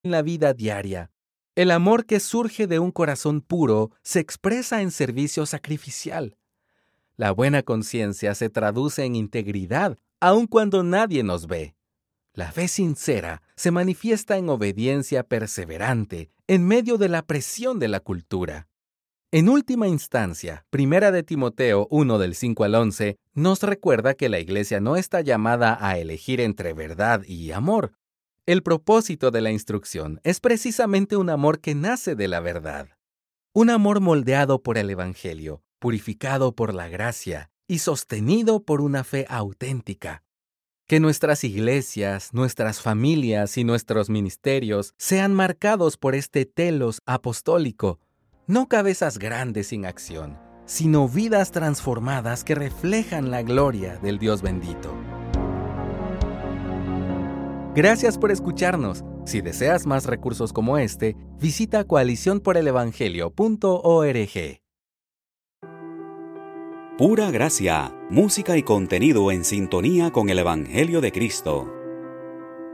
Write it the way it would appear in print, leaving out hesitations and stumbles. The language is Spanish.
en la vida diaria. El amor que surge de un corazón puro se expresa en servicio sacrificial. La buena conciencia se traduce en integridad, aun cuando nadie nos ve. La fe sincera se manifiesta en obediencia perseverante en medio de la presión de la cultura. En última instancia, 1 de Timoteo 1 del 5 al 11 nos recuerda que la Iglesia no está llamada a elegir entre verdad y amor. El propósito de la instrucción es precisamente un amor que nace de la verdad. Un amor moldeado por el Evangelio, purificado por la gracia y sostenido por una fe auténtica. Que nuestras iglesias, nuestras familias y nuestros ministerios sean marcados por este telos apostólico, no cabezas grandes sin acción, sino vidas transformadas que reflejan la gloria del Dios bendito. Gracias por escucharnos. Si deseas más recursos como este, visita coaliciónporelevangelio.org. Pura gracia, música y contenido en sintonía con el Evangelio de Cristo.